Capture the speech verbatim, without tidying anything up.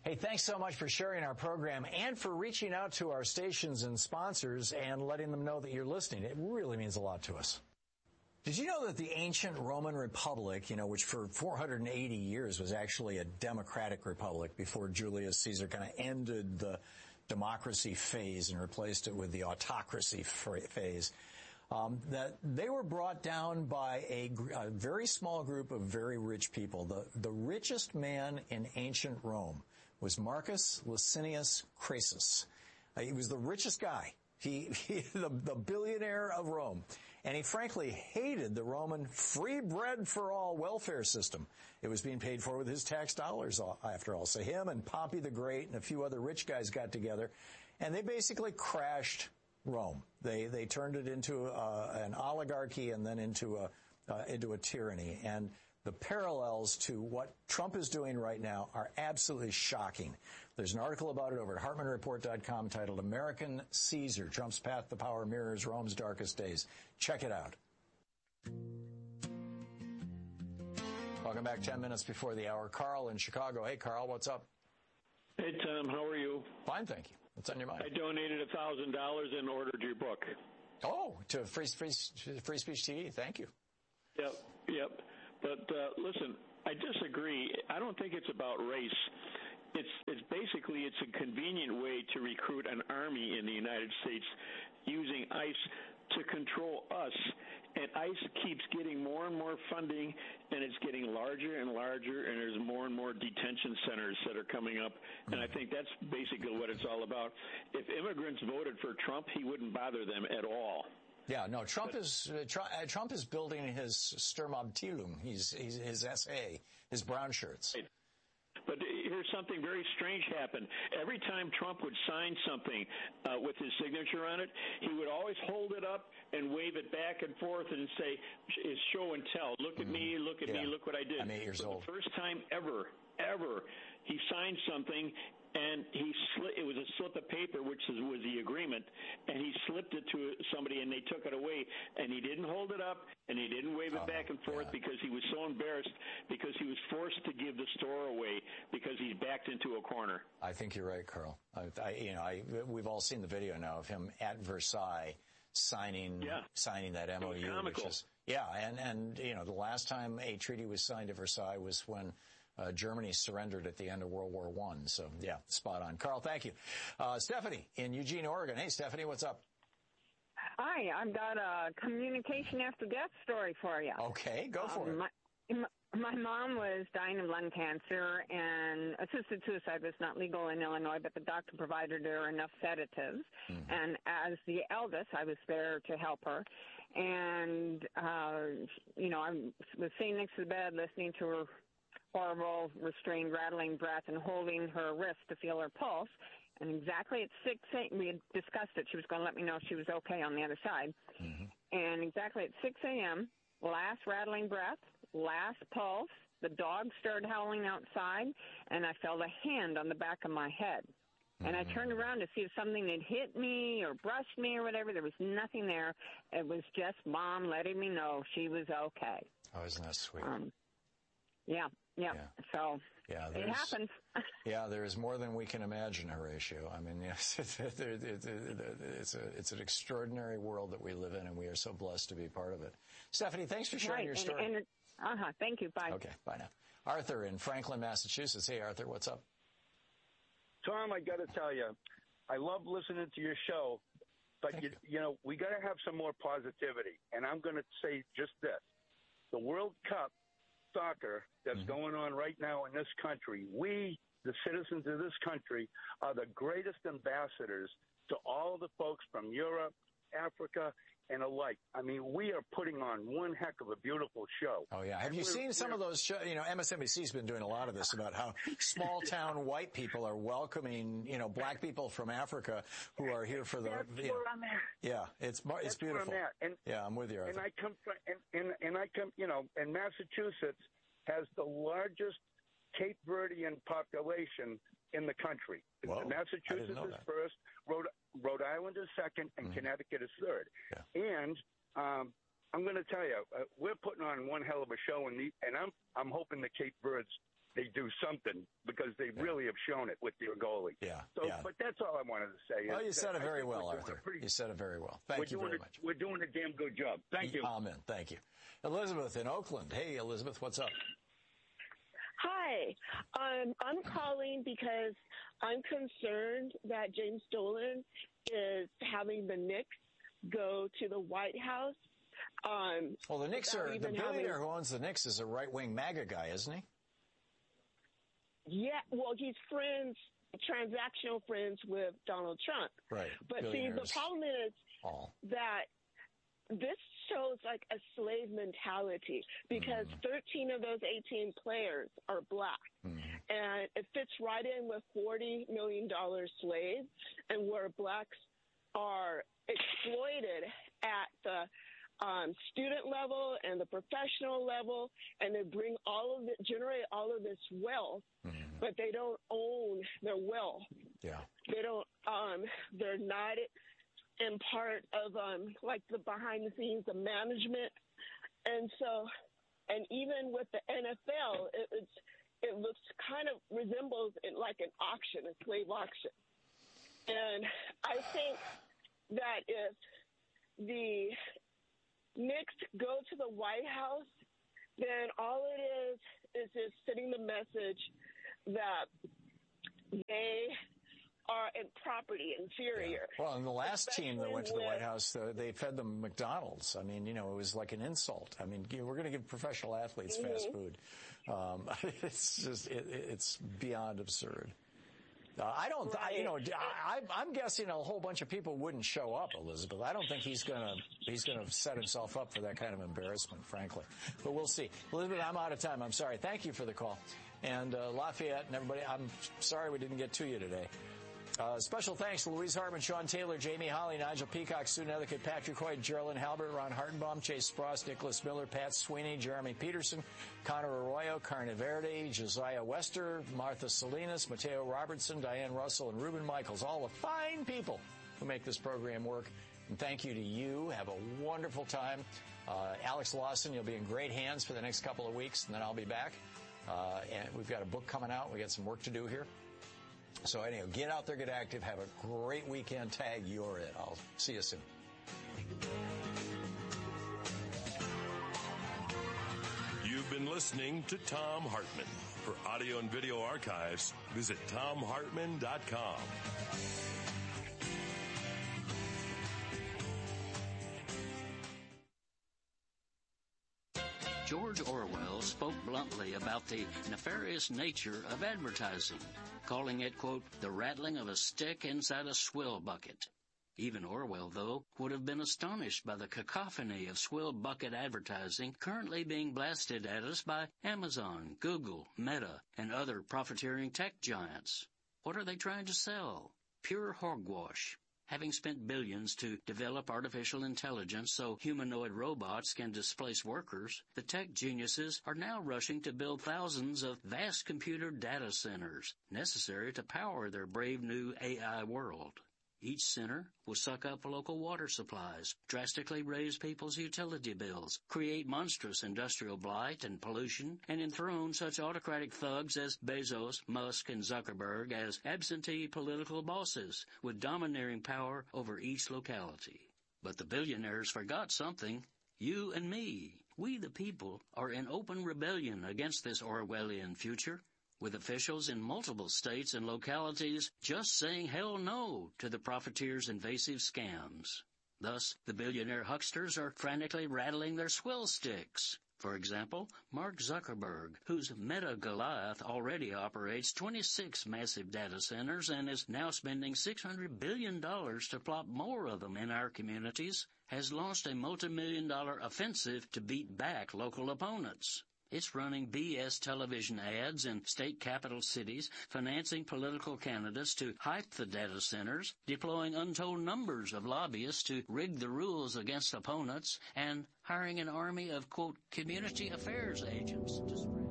Hey, thanks so much for sharing our program and for reaching out to our stations and sponsors and letting them know that you're listening. It really means a lot to us. Did you know that the ancient Roman Republic, you know, which for four hundred eighty years was actually a democratic republic before Julius Caesar kind of ended the democracy phase and replaced it with the autocracy phase, um, that they were brought down by a, a very small group of very rich people. The, the richest man in ancient Rome was Marcus Licinius Crassus. Uh, he was the richest guy. He, he the, the billionaire of Rome. And he frankly hated the Roman free bread for all welfare system. It was being paid for with his tax dollars, after all. So him and Pompey the Great and a few other rich guys got together, and they basically crashed Rome. They they turned it into uh, an oligarchy and then into a uh, into a tyranny. And the parallels to what Trump is doing right now are absolutely shocking. There's an article about it over at Hartmann Report dot com titled American Caesar, Trump's Path to Power Mirrors Rome's Darkest Days. Check it out. Welcome back ten minutes before the hour. Carl in Chicago. Hey, Carl, what's up? Hey, Tom, how are you? Fine, thank you. What's on your mind? I donated one thousand dollars and ordered your book. Oh, to Free, free, free Speech T V. Thank you. Yep, yep. But uh, listen, I disagree. I don't think it's about race. It's it's basically it's a convenient way to recruit an army in the United States using ICE to control us. And ICE keeps getting more and more funding, and it's getting larger and larger, and there's more and more detention centers that are coming up. And I think that's basically what it's all about. If immigrants voted for Trump, he wouldn't bother them at all. Yeah, no, Trump but, is uh, Trump, uh, Trump is building his Sturmabteilung, he's, he's, his S A, his brown shirts. Right. But here's something very strange happened. Every time Trump would sign something uh, with his signature on it, he would always hold it up and wave it back and forth and say, "Is show and tell. Look at mm-hmm. me, look at yeah. me, look what I did." I'm eight years For old. The first time ever, ever, he signed something, and he sli- it was a slip of paper, which is, was the agreement, and he slipped it to somebody, and they took it away, and he didn't hold it up, and he didn't wave it oh, back and forth yeah. because he was so embarrassed, because he was forced to give the store away because he's backed into a corner. I think you're right, Carl. I, I, you know, I, we've all seen the video now of him at Versailles signing yeah. signing that M O U, which is yeah, and and you know, the last time a treaty was signed at Versailles was when Uh, Germany surrendered at the end of World War One. So, yeah, spot on. Carl, thank you. Uh, Stephanie in Eugene, Oregon. Hey, Stephanie, what's up? Hi, I've got a communication after death story for you. Okay, go for um, it. My, my mom was dying of lung cancer, and assisted suicide was not legal in Illinois, but the doctor provided her enough sedatives. Mm-hmm. And as the eldest, I was there to help her. And, uh, you know, I was sitting next to the bed listening to her horrible, restrained, rattling breath and holding her wrist to feel her pulse. And exactly at six a.m., we had discussed it. She was going to let me know if she was okay on the other side. Mm-hmm. And exactly at six a.m., last rattling breath, last pulse, the dog started howling outside, and I felt a hand on the back of my head. Mm-hmm. And I turned around to see if something had hit me or brushed me or whatever. There was nothing there. It was just Mom letting me know she was okay. Oh, isn't that sweet? Um, yeah. Yeah. yeah, so yeah, it happens. yeah, there is more than we can imagine, Horatio. I mean, yes, it's a it's an extraordinary world that we live in, and we are so blessed to be part of it. Stephanie, thanks for sharing right. your story. And, and, uh-huh. Thank you. Bye. Okay, bye now. Arthur in Franklin, Massachusetts. Hey, Arthur, what's up? Tom, I got to tell you, I love listening to your show, but, you, you. you know, we got to have some more positivity. And I'm going to say just this. The World Cup soccer that's mm-hmm. going on right now in this country, we, the citizens of this country, are the greatest ambassadors to all the folks from Europe, Africa, and alike. I mean, we are putting on one heck of a beautiful show. Oh, yeah. Have you seen some of those shows? You know, M S N B C's been doing a lot of this about how small-town white people are welcoming, you know, black people from Africa who are here for the... That's you know, where I'm at. Yeah, it's, it's That's beautiful. Where I'm at. And, yeah, I'm with you, Arthur. And I come from, and, and, and I come, you know, and Massachusetts has the largest Cape Verdean population in the country. Whoa, Massachusetts is first, Rhode, Rhode Island is second, and mm-hmm. Connecticut is third. Yeah. And um, I'm going to tell you, uh, we're putting on one hell of a show, and, the, and I'm I'm hoping the Cape Verdes they do something because they yeah. really have shown it with their goalie. Yeah. So, yeah. but that's all I wanted to say. Well, you said it very well, we're Arthur. Pretty, you said it very well. Thank you very a, much. We're doing a damn good job. Thank you. Amen. Thank you. Elizabeth in Oakland. Hey, Elizabeth, what's up? Hi. Um, I'm calling because I'm concerned that James Dolan is having the Knicks go to the White House. Um, well, the Knicks are, the billionaire who owns the Knicks is a right-wing MAGA guy, isn't he? Yeah, well, he's friends, transactional friends with Donald Trump. Right. But see, the problem is all. that this shows like a slave mentality because mm. thirteen of those eighteen players are black. Mm. And it fits right in with forty million dollars slaves and where blacks are exploited at the um, student level and the professional level, and they bring all of it, generate all of this wealth, mm. but they don't own their wealth. Yeah. They don't, um, they're not in part of, um, like the behind the scenes, the management. And so, and even with the N F L, it, it's, it looks kind of resembles it like an auction, a slave auction. And I think that if the Knicks go to the White House, then all it is is just sending the message that they are in property inferior. Yeah. Well, and the last Especially team that went to the with, White House, uh, they fed them McDonald's. I mean, you know, it was like an insult. I mean, we're going to give professional athletes mm-hmm. fast food. Um, it's just, it, it's beyond absurd. Uh, I don't, right. I, you know, I, I'm guessing a whole bunch of people wouldn't show up, Elizabeth. I don't think he's going to, he's going to set himself up for that kind of embarrassment, frankly. But we'll see. Elizabeth, I'm out of time. I'm sorry. Thank you for the call. And uh, Lafayette and everybody, I'm sorry we didn't get to you today. Uh, special thanks to Louise Hartman, Sean Taylor, Jamie Holly, Nigel Peacock, Sue Nethercutt, Patrick Hoyt, Geraldine Halbert, Ron Hartenbaum, Chase Spross, Nicholas Miller, Pat Sweeney, Jeremy Peterson, Connor Arroyo, Carne Verde, Josiah Wester, Martha Salinas, Mateo Robertson, Diane Russell, and Reuben Michaels, all the fine people who make this program work. And thank you to you. Have a wonderful time. Uh, Alex Lawson, you'll be in great hands for the next couple of weeks, and then I'll be back. Uh, and we've got a book coming out. We got some work to do here. So anyhow, get out there, get active, have a great weekend. Tag You're It. I'll see you soon. You've been listening to Thom Hartmann. For audio and video archives, visit thom hartmann dot com. George Orwell spoke bluntly about the nefarious nature of advertising, calling it, quote, the rattling of a stick inside a swill bucket. Even Orwell, though, would have been astonished by the cacophony of swill bucket advertising currently being blasted at us by Amazon, Google, Meta, and other profiteering tech giants. What are they trying to sell? Pure hogwash. Having spent billions to develop artificial intelligence so humanoid robots can displace workers, the tech geniuses are now rushing to build thousands of vast computer data centers necessary to power their brave new A I world. Each center will suck up local water supplies, drastically raise people's utility bills, create monstrous industrial blight and pollution, and enthrone such autocratic thugs as Bezos, Musk, and Zuckerberg as absentee political bosses with domineering power over each locality. But the billionaires forgot something. You and me, we the people, are in open rebellion against this Orwellian future, with officials in multiple states and localities just saying hell no to the profiteers' invasive scams. Thus, the billionaire hucksters are frantically rattling their swill sticks. For example, Mark Zuckerberg, whose Meta Goliath already operates twenty-six massive data centers and is now spending six hundred billion dollars to plop more of them in our communities, has launched a multi-million dollar offensive to beat back local opponents. It's running B S television ads in state capital cities, financing political candidates to hype the data centers, deploying untold numbers of lobbyists to rig the rules against opponents, and hiring an army of, quote, community affairs agents to spread